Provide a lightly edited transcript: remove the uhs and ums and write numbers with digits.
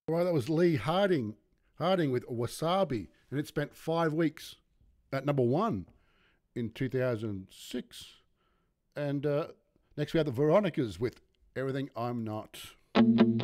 Well, that was Lee Harding with Wasabi, and it spent 5 weeks at number one in 2006. And next we have the Veronicas with Everything I'm Not.